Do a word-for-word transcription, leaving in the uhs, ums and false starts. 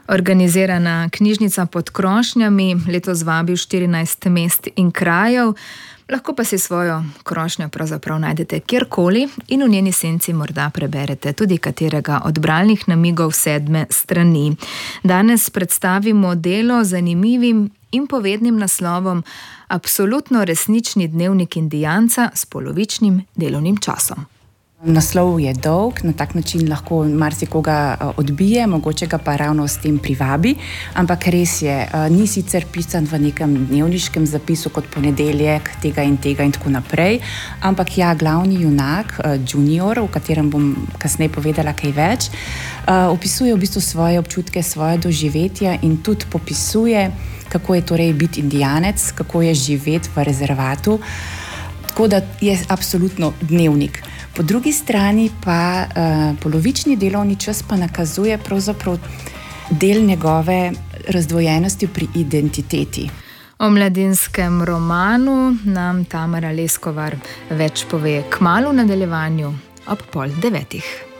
Organizirana knjižnica pod krošnjami letos vabi štirinajst mest in krajev, lahko pa si svojo krošnjo pravzaprav najdete kjerkoli in v njeni senci morda preberete tudi katerega od bralnih namigov sedme strani. Danes predstavimo delo z zanimivim in povednim naslovom Absolutno resnični dnevnik indijanca s polovičnim delovnim časom. Naslov je dolg, na tak način lahko marsikoga odbije, mogoče ga pa ravno s tem privabi, ampak res je, ni sicer pisan v nekem dnevniškem zapisu kot ponedeljek, tega in tega in tako naprej, ampak ja, glavni junak, junior, o katerem bom kasneje povedala kaj več, opisuje v bistvu svoje občutke, svoje doživetja in tudi popisuje, kako je torej biti indijanec, kako je živeti v rezervatu, tako da je absolutno dnevnik. Po drugi strani pa uh, polovični delovni čas pa nakazuje pravzaprav del njegove razdvojenosti pri identiteti. O mladinskem romanu nam Tamara Leskovar več pove kmalu v nadaljevanju ob pol devetih.